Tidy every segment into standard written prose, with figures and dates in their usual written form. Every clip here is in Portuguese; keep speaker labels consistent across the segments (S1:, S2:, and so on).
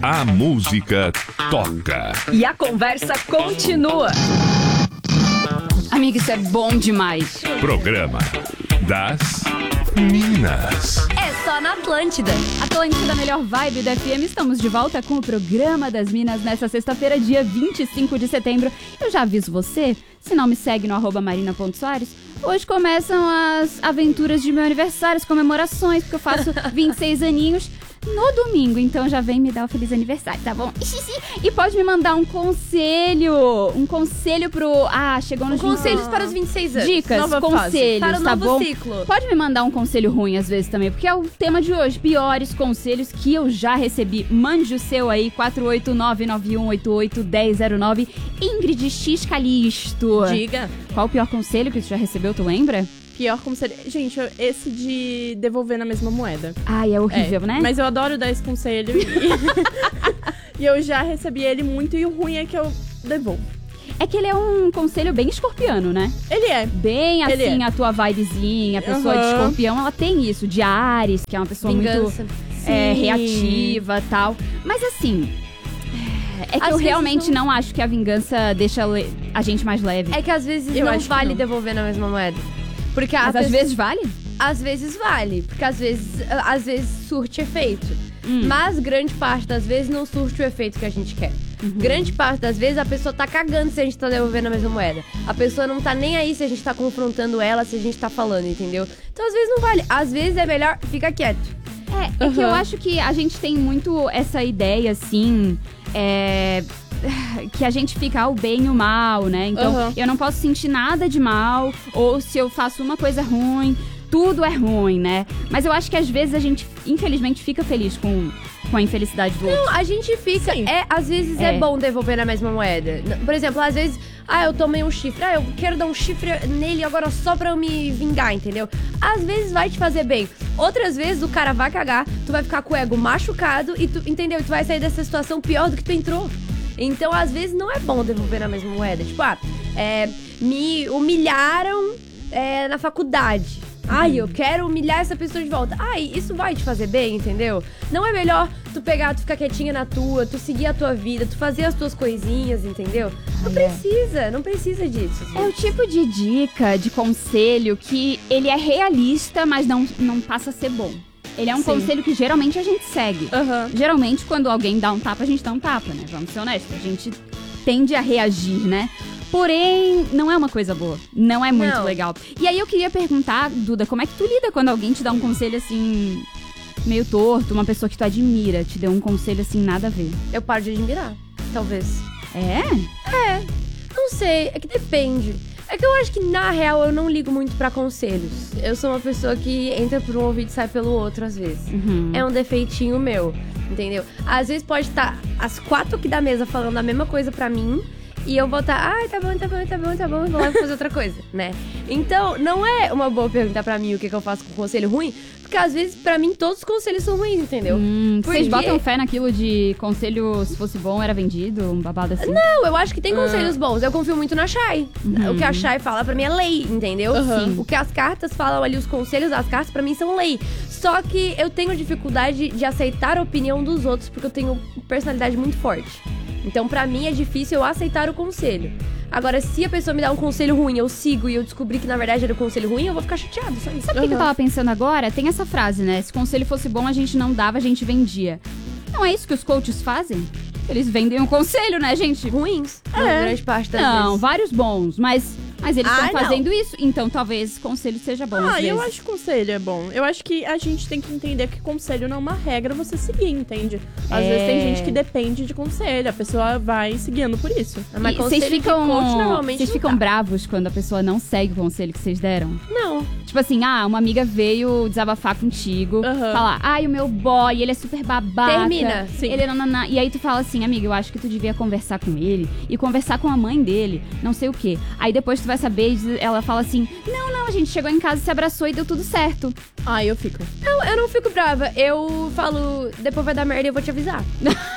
S1: A música toca.
S2: E a conversa continua. Amiga, isso é bom demais.
S1: Programa das Minas.
S2: É só na Atlântida. Atlântida, melhor vibe da FM. Estamos de volta com o Programa das Minas nessa sexta-feira, dia 25 de setembro. Eu já aviso você, se não me segue no @marina.soares, hoje começam as aventuras de meu aniversário, as comemorações, porque eu faço 26 aninhos no domingo, então já vem me dar o feliz aniversário, tá bom? E pode me mandar um conselho pro... chegou nos
S3: conselhos para os 26 anos.
S2: Dicas,
S3: nova
S2: conselhos,
S3: fase. Para o
S2: tá
S3: novo
S2: bom?
S3: ciclo.
S2: Pode me mandar um conselho ruim às vezes também, porque é o tema de hoje, piores conselhos que eu já recebi. Mande o seu aí, 48991881009. Ingrid X Calisto.
S3: Diga.
S2: Qual o pior conselho que você já recebeu, tu lembra?
S3: Pior conselho. Gente, esse de devolver na mesma moeda.
S2: Ai, é horrível, né?
S3: Mas eu adoro dar esse conselho. E eu já recebi ele muito. E o ruim é que eu devolvo.
S2: É que ele é um conselho bem escorpiano, né?
S3: Ele é.
S2: Bem assim,
S3: Ele é.
S2: a tua vibezinha, a pessoa de escorpião, ela tem isso. De Áries, que é uma pessoa
S3: Vingança.
S2: muito
S3: Sim.
S2: reativa e tal. Mas assim... É que
S3: Às
S2: eu
S3: vezes
S2: realmente não acho que a vingança deixa a gente mais leve.
S4: É que às vezes
S3: Eu
S4: não
S3: acho que
S4: vale
S3: não.
S4: devolver na mesma moeda. Porque
S2: Mas às vezes vale?
S4: Às vezes vale, porque às vezes surte efeito. Mas grande parte das vezes não surte o efeito que a gente quer. Grande parte das vezes a pessoa tá cagando se a gente tá devolvendo a mesma moeda. A pessoa não tá nem aí se a gente tá confrontando ela, se a gente tá falando, entendeu? Então às vezes não vale. Às vezes é melhor ficar quieto.
S2: É que eu acho que a gente tem muito essa ideia, assim, que a gente fica o bem e o mal, né? Então, eu não posso sentir nada de mal, ou se eu faço uma coisa ruim, tudo é ruim, né? Mas eu acho que às vezes a gente, infelizmente, fica feliz com a infelicidade do outro.
S4: Não, a gente fica...
S3: Sim.
S4: Às vezes é bom devolver na mesma moeda. Por exemplo, às vezes... eu tomei um chifre. Eu quero dar um chifre nele agora só pra eu me vingar, entendeu? Às vezes vai te fazer bem. Outras vezes o cara vai cagar, tu vai ficar com o ego machucado e tu, entendeu? Tu vai sair dessa situação pior do que tu entrou. Então, às vezes, não é bom devolver na mesma moeda. Tipo, me humilharam na faculdade. Eu quero humilhar essa pessoa de volta. Isso vai te fazer bem, entendeu? Não é melhor tu pegar, tu ficar quietinha na tua, tu seguir a tua vida, tu fazer as tuas coisinhas, entendeu? Não precisa disso.
S2: É o tipo de dica, de conselho que ele é realista, mas não passa a ser bom. Ele é um conselho que geralmente a gente segue. Geralmente, quando alguém dá um tapa, a gente dá um tapa, né? Vamos ser honestos. A gente tende a reagir, né? Porém, não é uma coisa boa. Não é muito legal. E aí eu queria perguntar, Duda, como é que tu lida quando alguém te dá um conselho assim, meio torto, uma pessoa que tu admira, te deu um conselho assim, nada a ver?
S4: Eu paro de admirar, talvez. Não sei, é que depende. É que eu acho que, na real, eu não ligo muito pra conselhos. Eu sou uma pessoa que entra por um ouvido e sai pelo outro, às vezes. É um defeitinho meu, entendeu? Às vezes pode estar as 4 aqui da mesa falando a mesma coisa pra mim, e eu vou estar, tá bom, e vou lá fazer outra coisa, né? Então, não é uma boa perguntar pra mim o que eu faço com conselho ruim, porque às vezes, pra mim, todos os conselhos são ruins, entendeu?
S2: Vocês botam fé naquilo de conselho, se fosse bom, era vendido? Um babado assim?
S4: Não, eu acho que tem conselhos bons. Eu confio muito na Chay. O que a Chay fala pra mim é lei, entendeu? Sim. O que as cartas falam ali, os conselhos das cartas, pra mim são lei. Só que eu tenho dificuldade de aceitar a opinião dos outros, porque eu tenho personalidade muito forte. Então, pra mim, é difícil eu aceitar o conselho. Agora, se a pessoa me dá um conselho ruim, eu sigo e eu descobri que, na verdade, era um conselho ruim, eu vou ficar chateado, só isso.
S2: Sabe o que eu tava pensando agora? Tem essa frase, né? Se o conselho fosse bom, a gente não dava, a gente vendia. Não é isso que os coaches fazem? Eles vendem um conselho, né, gente?
S4: Ruins, na grande parte das vezes.
S2: Não, vários bons, mas eles estão fazendo isso, então talvez conselho seja bom às vezes.
S3: Eu acho que conselho é bom. Eu acho que a gente tem que entender que conselho não é uma regra você seguir, entende? Às vezes tem gente que depende de conselho, a pessoa vai seguindo por isso.
S4: Mas conselho de coach normalmente
S2: vocês ficam bravos quando a pessoa não segue o conselho que vocês deram?
S4: Não.
S2: Tipo assim, uma amiga veio desabafar contigo, falar, o meu boy, ele é super babaca.
S4: Termina.
S2: Sim. Ele nanana. E aí tu fala assim, amiga, eu acho que tu devia conversar com ele e conversar com a mãe dele, não sei o quê. Aí depois tu vai saber, ela fala assim, não, a gente chegou em casa, se abraçou e deu tudo certo.
S3: Eu fico.
S4: Não, eu não fico brava. Eu falo, depois vai dar merda e eu vou te avisar.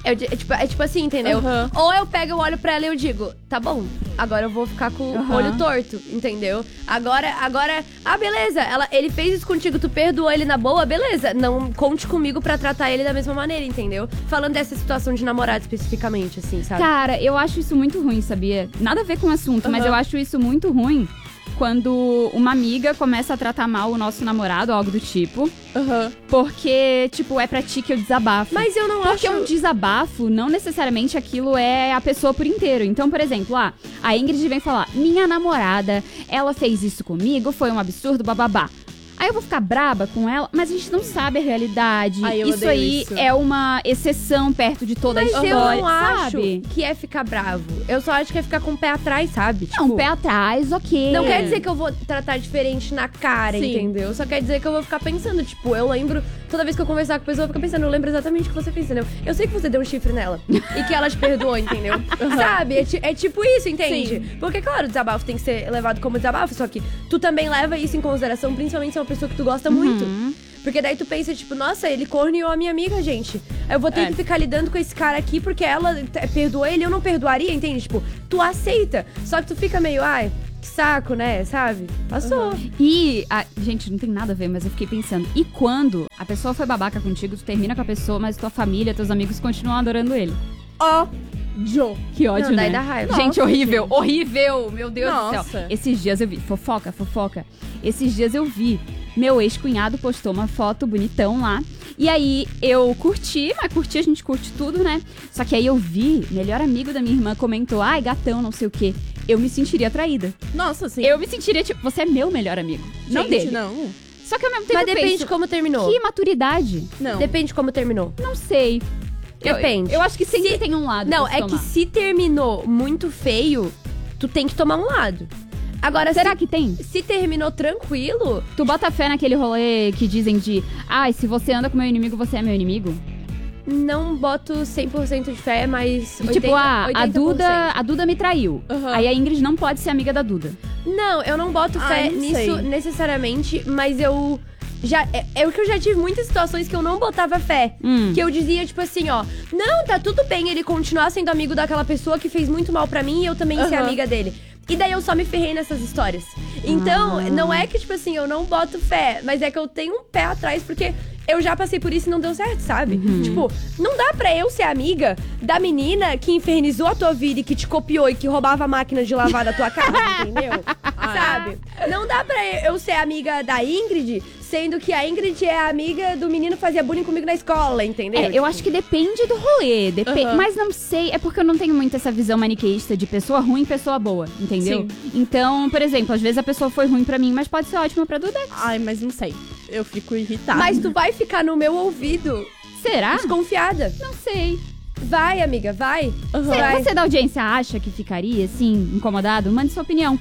S4: É tipo assim, entendeu? Ou eu pego, eu olho pra ela e eu digo, tá bom, agora eu vou ficar com o olho torto, entendeu? Agora, beleza, ele fez isso contigo, tu perdoou ele na boa, beleza. Não conte comigo pra tratar ele da mesma maneira, entendeu? Falando dessa situação de namorado especificamente, assim, sabe?
S2: Cara, eu acho isso muito ruim, sabia? Nada a ver com o assunto, mas eu acho isso muito ruim quando uma amiga começa a tratar mal o nosso namorado, algo do tipo. Porque, tipo, é pra ti que eu desabafo.
S4: Mas eu não acho...
S2: Porque um desabafo, não necessariamente aquilo é a pessoa por inteiro. Então, por exemplo, a Ingrid vem falar, minha namorada, ela fez isso comigo, foi um absurdo, bababá. Aí eu vou ficar braba com ela, mas a gente não sabe a realidade. Isso aí é uma exceção perto de toda a história,
S4: eu não
S2: sabe?
S4: acho que é ficar bravo. Eu só acho que é ficar com o pé atrás, sabe?
S2: Não, pé atrás, ok.
S4: Não quer dizer que eu vou tratar diferente na cara, entendeu? Só quer dizer que eu vou ficar pensando, tipo, eu lembro... Toda vez que eu conversar com a pessoa, eu vou ficar pensando, eu lembro exatamente o que você fez, entendeu? Eu sei que você deu um chifre nela e que ela te perdoou, entendeu? Sabe? É tipo isso, entende? Sim. Porque, claro, o desabafo tem que ser levado como desabafo, só que tu também leva isso em consideração, principalmente se é uma pessoa que tu gosta muito. Porque daí tu pensa, tipo, nossa, ele corneou a minha amiga, gente. Eu vou ter que ficar lidando com esse cara aqui porque ela perdoou ele, eu não perdoaria, entende? Tipo, tu aceita, só que tu fica meio, ai... Que saco, né? Sabe? Passou.
S2: E, gente, não tem nada a ver, mas eu fiquei pensando. E quando a pessoa foi babaca contigo, tu termina com a pessoa, mas tua família, teus amigos continuam adorando ele? Que ódio,
S4: não,
S2: né?
S4: daí dá raiva.
S2: Gente, horrível, horrível. Meu Deus
S3: Nossa.
S2: do céu. Esses dias eu vi, fofoca. Esses dias eu vi, meu ex-cunhado postou uma foto bonitão lá. E aí eu curti, a gente curte tudo, né? Só que aí eu vi, melhor amigo da minha irmã comentou, ai, gatão, não sei o quê. Eu me sentiria traída.
S3: Nossa, sim.
S2: Eu me sentiria, tipo, você é meu melhor amigo, não
S3: Gente,
S2: dele.
S3: não.
S2: Só que ao mesmo tempo
S4: Mas
S2: eu
S4: depende
S2: penso,
S4: de como terminou.
S2: que maturidade.
S3: Não.
S4: Depende de como terminou.
S2: Não sei.
S4: Depende.
S2: Eu acho que sempre tem um lado.
S4: Não,
S2: pra se
S4: é que
S2: tomar.
S4: se terminou muito feio, tu tem que tomar um lado. Agora,
S2: Será que tem?
S4: Se terminou tranquilo...
S2: Tu bota fé naquele rolê que dizem de ai, se você anda com meu inimigo, você é meu inimigo?
S4: Não boto 100% de fé, mas...
S2: Tipo,
S4: 80%.
S2: a Duda me traiu. Aí a Ingrid não pode ser amiga da Duda.
S4: Não, eu não boto fé
S3: não
S4: nisso
S3: sei.
S4: necessariamente, mas eu... É o que eu já tive muitas situações que eu não botava fé. Que eu dizia, tipo assim, ó... Não, tá tudo bem ele continuar sendo amigo daquela pessoa que fez muito mal pra mim e eu também ser amiga dele. E daí eu só me ferrei nessas histórias. Então, não é que, tipo assim, eu não boto fé, mas é que eu tenho um pé atrás, porque eu já passei por isso e não deu certo, sabe? Tipo, não dá pra eu ser amiga da menina que infernizou a tua vida e que te copiou e que roubava a máquina de lavar da tua casa, entendeu? Sabe? Não dá pra eu ser amiga da Ingrid, sendo que a Ingrid é a amiga do menino que fazia bullying comigo na escola, entendeu?
S2: Eu acho que depende do rolê. Mas não sei, é porque eu não tenho muito essa visão maniqueísta de pessoa ruim e pessoa boa, entendeu?
S3: Sim.
S2: Então, por exemplo, às vezes a pessoa foi ruim pra mim, mas pode ser ótima pra Dudex.
S3: Ai, mas não sei. Eu fico irritada.
S4: Mas tu vai ficar no meu ouvido
S2: Será?
S4: desconfiada.
S2: Não sei.
S4: Vai, amiga, vai.
S2: Você da audiência acha que ficaria, assim, incomodado? Mande sua opinião.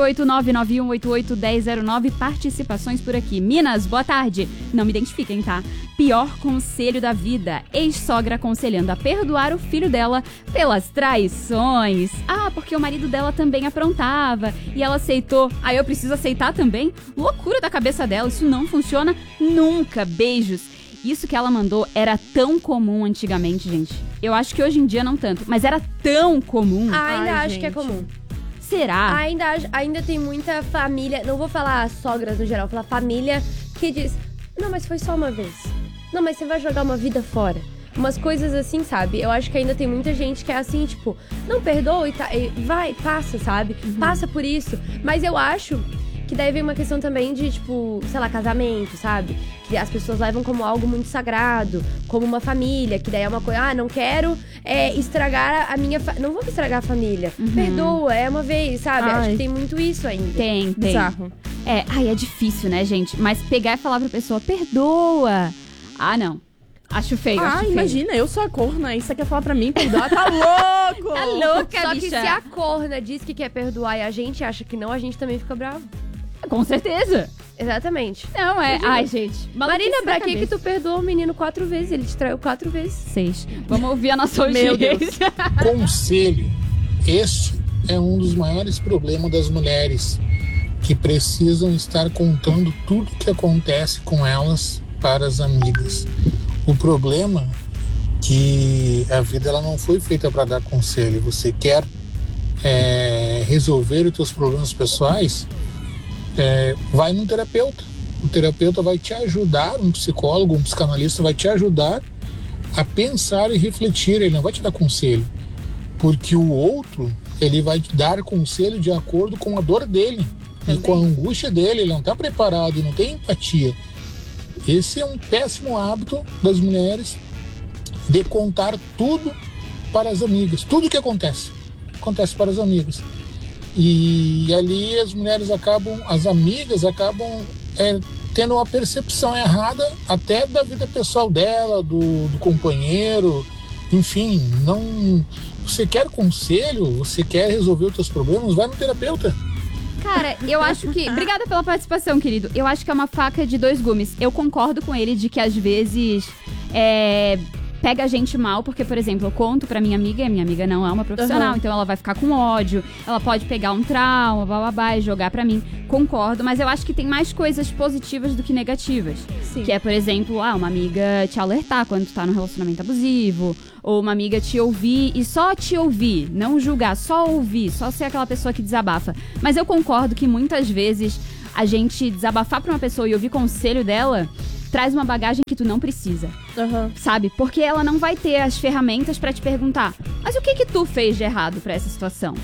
S2: 489-9188-1009. Participações por aqui. Minas, boa tarde. Não me identifiquem, tá? Pior conselho da vida. Ex-sogra aconselhando a perdoar o filho dela pelas traições. Ah, porque o marido dela também aprontava. E ela aceitou. Ah, eu preciso aceitar também? Loucura da cabeça dela. Isso não funciona nunca. Beijos. Isso que ela mandou era tão comum antigamente, gente. Eu acho que hoje em dia não tanto, mas era tão comum.
S4: Ainda acho
S3: gente.
S4: que é comum.
S2: Será?
S4: Ainda tem muita família, não vou falar sogras no geral, vou falar família que diz, não, mas foi só uma vez. Não, mas você vai jogar uma vida fora. Umas coisas assim, sabe? Eu acho que ainda tem muita gente que é assim, tipo, não perdoa e tá, e vai, passa, sabe? Passa por isso. Mas eu acho que daí vem uma questão também de, tipo, sei lá, casamento, sabe? Que as pessoas levam como algo muito sagrado, como uma família, que daí é uma coisa, não quero estragar a minha... Não vou estragar a família. Perdoa, é uma vez, sabe? Acho que tem muito isso ainda.
S2: Tem.
S3: Bizarro.
S2: É difícil, né, gente? Mas pegar e falar pra pessoa, perdoa. Ah, não. Acho feio, acho feio.
S3: Imagina, eu sou a corna, isso você quer falar pra mim, perdoar, tá louco!
S2: Tá louca,
S4: Só que
S2: bicha.
S4: se a corna diz que quer perdoar e a gente acha que não, a gente também fica bravo.
S2: Com certeza.
S4: Exatamente.
S2: Não, ai, gente.
S4: Marina, pra que
S2: tu
S4: tu perdoou o menino 4 vezes? Ele te traiu 4 vezes.
S2: 6. Vamos ouvir a nossa
S3: Meu Deus.
S2: audiência.
S5: Conselho. Este é um dos maiores problemas das mulheres, que precisam estar contando tudo que acontece com elas para as amigas. O problema é que a vida ela não foi feita para dar conselho. Você quer resolver os seus problemas pessoais, vai num terapeuta. O terapeuta vai te ajudar, um psicólogo, um psicanalista vai te ajudar a pensar e refletir. Ele não vai te dar conselho, porque o outro, ele vai te dar conselho de acordo com a dor dele e com a angústia dele. Ele não está preparado e não tem empatia. Esse é um péssimo hábito das mulheres, de contar tudo para as amigas. Tudo que acontece para as amigas. E ali as amigas acabam tendo uma percepção errada até da vida pessoal dela, do companheiro, enfim. Você quer conselho, você quer resolver os seus problemas, vai no terapeuta.
S2: Cara, eu acho que... Obrigada pela participação, querido. Eu acho que é uma faca de dois gumes. Eu concordo com ele de que às vezes pega a gente mal, porque, por exemplo, eu conto pra minha amiga, e a minha amiga não é uma profissional, então ela vai ficar com ódio, ela pode pegar um trauma, bababá, e jogar pra mim. Concordo, mas eu acho que tem mais coisas positivas do que negativas.
S3: Sim.
S2: Que é, por exemplo, uma amiga te alertar quando tu tá num relacionamento abusivo, ou uma amiga te ouvir e só te ouvir, não julgar, só ouvir, só ser aquela pessoa que desabafa. Mas eu concordo que muitas vezes a gente desabafar pra uma pessoa e ouvir conselho dela traz uma bagagem que tu não precisa, sabe? Porque ela não vai ter as ferramentas pra te perguntar, mas o que tu fez de errado pra essa situação?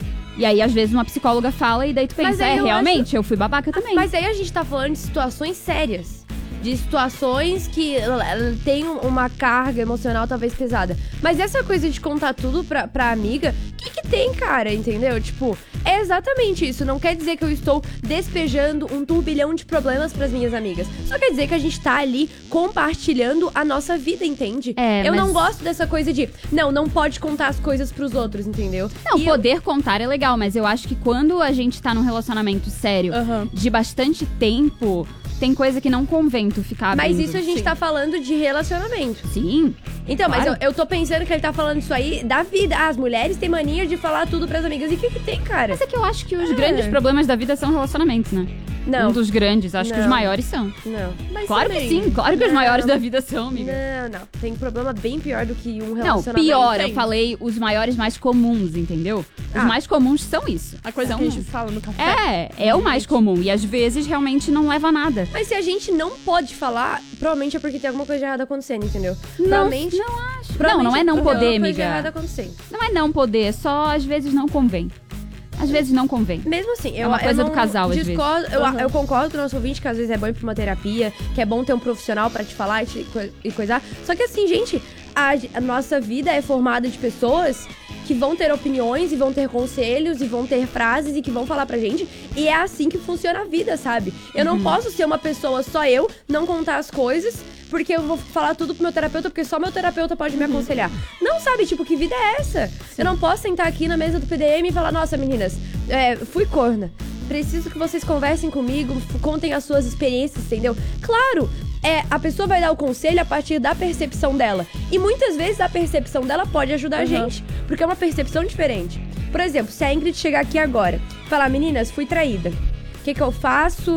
S2: E aí, às vezes, uma psicóloga fala e daí tu pensa, realmente, eu fui babaca também.
S4: Mas aí a gente tá falando de situações sérias. De situações que tem uma carga emocional talvez pesada. Mas essa coisa de contar tudo pra amiga, o que tem, cara, entendeu? Tipo, é exatamente isso. Não quer dizer que eu estou despejando um turbilhão de problemas pras minhas amigas. Só quer dizer que a gente tá ali compartilhando a nossa vida, entende? Eu não gosto dessa coisa de, não pode contar as coisas pros outros, entendeu?
S2: Não, poder contar é legal, mas eu acho que quando a gente tá num relacionamento sério de bastante tempo... Tem coisa que não convém tu ficar abrindo.
S4: Mas isso a gente tá falando de relacionamento.
S2: Sim.
S4: Então,
S2: claro.
S4: Mas eu tô pensando que ele tá falando isso aí da vida. As mulheres têm mania de falar tudo pras amigas. E o que tem, cara?
S2: Mas é que eu acho que os grandes problemas da vida são relacionamentos, né?
S4: Não.
S2: Um dos grandes. Acho que os maiores são.
S4: Não.
S2: Mas claro também. Que sim. Claro que os maiores da vida são, amiga.
S4: Não. Tem problema bem pior do que um relacionamento.
S2: Não, pior. Eu falei os maiores mais comuns, entendeu? Os mais comuns são isso.
S3: A coisa que a gente fala no café.
S2: É o mais comum. E às vezes realmente não leva a nada.
S4: Mas se a gente não pode falar, provavelmente é porque tem alguma coisa de errado acontecendo, entendeu?
S2: Não acho. Não é não poder, amiga.
S4: Coisa de errado acontecendo.
S2: Não é não poder, só às vezes não convém. Às vezes não convém.
S4: Mesmo assim,
S2: é uma coisa do casal, às vezes.
S4: Eu concordo com o nosso ouvinte que às vezes é bom ir pra uma terapia, que é bom ter um profissional pra te falar e coisar. Só que assim, gente, a nossa vida é formada de pessoas que vão ter opiniões e vão ter conselhos e vão ter frases e que vão falar pra gente. E é assim que funciona a vida, sabe? Eu não posso ser uma pessoa, só eu, não contar as coisas, porque eu vou falar tudo pro meu terapeuta, porque só meu terapeuta pode me aconselhar. Não, sabe? Tipo, que vida é essa? Sim. Eu não posso sentar aqui na mesa do PDM e falar, nossa, meninas, fui corna. Preciso que vocês conversem comigo, contem as suas experiências, entendeu? Claro, a pessoa vai dar o conselho a partir da percepção dela. E muitas vezes a percepção dela pode ajudar a gente, porque é uma percepção diferente. Por exemplo, se a Ingrid chegar aqui agora e falar, meninas, fui traída. O que eu faço?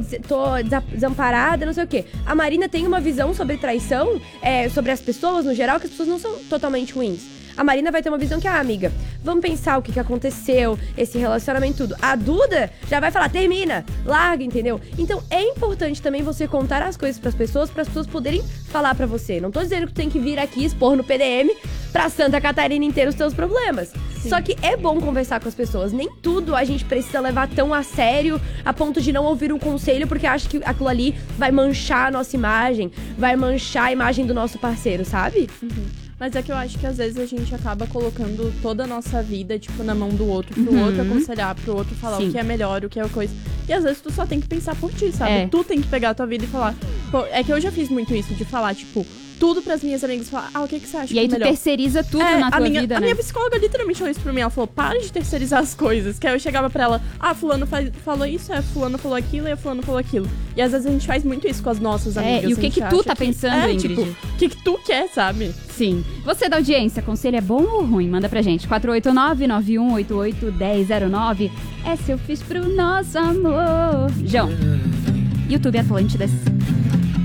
S4: Tô desamparada, não sei o quê. A Marina tem uma visão sobre traição, sobre as pessoas no geral, que as pessoas não são totalmente ruins. A Marina vai ter uma visão que, amiga, vamos pensar o que aconteceu, esse relacionamento, tudo. A Duda já vai falar, termina, larga, entendeu? Então, é importante também você contar as coisas pras pessoas poderem falar pra você. Não tô dizendo que tu tem que vir aqui expor no PDM pra Santa Catarina inteira os teus problemas. Sim. Só que é bom conversar com as pessoas. Nem tudo a gente precisa levar tão a sério a ponto de não ouvir um conselho porque acha que aquilo ali vai manchar a nossa imagem, vai manchar a imagem do nosso parceiro, sabe?
S3: Mas é que eu acho que às vezes a gente acaba colocando toda a nossa vida, tipo, na mão do outro, pro outro aconselhar, pro outro falar o que é melhor, o que é coisa. E às vezes tu só tem que pensar por ti, sabe? Tu tem que pegar a tua vida e falar. Pô, é que eu já fiz muito isso, de falar, tipo, tudo pras minhas amigas, falar, o que você acha que é melhor?
S2: E aí tu terceiriza tudo na tua vida, né?
S3: A minha psicóloga literalmente falou isso pra mim, ela falou, para de terceirizar as coisas, que aí eu chegava pra ela, fulano falou isso, fulano falou aquilo, e fulano falou aquilo. E às vezes a gente faz muito isso com as nossas amigas.
S2: E o que tu tá pensando, Ingrid?
S3: Tipo, o que tu quer, sabe?
S2: Sim. Você da audiência, conselho é bom ou ruim? Manda pra gente, 489-9188-1009. Essa eu fiz pro nosso amor. João, YouTube Atlântidas.